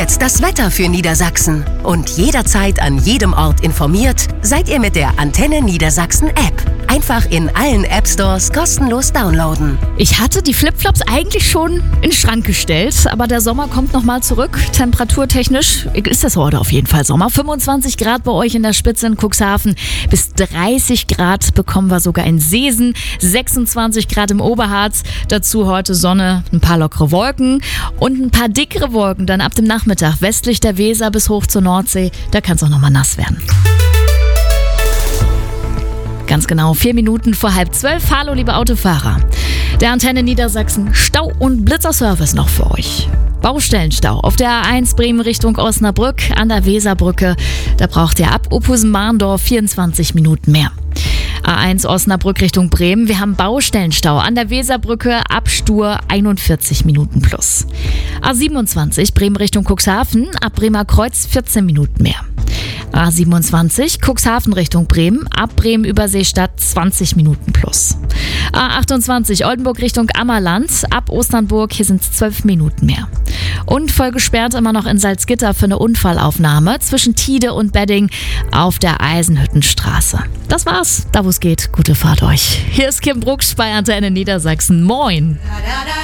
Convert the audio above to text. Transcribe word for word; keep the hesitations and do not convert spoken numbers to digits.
jetzt das Wetter für Niedersachsen. Und jederzeit an jedem Ort informiert seid ihr mit der Antenne Niedersachsen App. Einfach in allen App-Stores kostenlos downloaden. Ich hatte die Flipflops eigentlich schon in den Schrank gestellt, aber der Sommer kommt nochmal zurück. Temperaturtechnisch ist das heute auf jeden Fall Sommer. fünfundzwanzig Grad bei euch in der Spitze in Cuxhaven. Bis dreißig Grad bekommen wir sogar in Seesen. sechsundzwanzig Grad im Oberharz. Dazu heute Sonne, ein paar lockere Wolken und ein paar dickere Wolken dann ab dem Nachmittag westlich der Weser bis hoch zur Nordsee. Da kann es auch nochmal nass werden. Ganz genau, vier Minuten vor halb zwölf. Hallo, liebe Autofahrer. Der Antenne Niedersachsen Stau- und Blitzerservice noch für euch. Baustellenstau auf der A eins Bremen Richtung Osnabrück an der Weserbrücke. Da braucht ihr ab Ophusen-Mahndorf vierundzwanzig Minuten mehr. A eins Osnabrück Richtung Bremen. Wir haben Baustellenstau an der Weserbrücke ab Stur einundvierzig Minuten plus. A siebenundzwanzig Bremen Richtung Cuxhaven ab Bremer Kreuz vierzehn Minuten mehr. A siebenundzwanzig Cuxhaven Richtung Bremen ab Bremen Überseestadt zwanzig Minuten plus. A achtundzwanzig Oldenburg Richtung Ammerland ab Osternburg, hier sind es zwölf Minuten mehr. Und voll gesperrt immer noch in Salzgitter für eine Unfallaufnahme zwischen Tide und Bedding auf der Eisenhüttenstraße. Das war's, da wo es geht. Gute Fahrt euch. Hier ist Kim Brucksch bei Antenne Niedersachsen. Moin!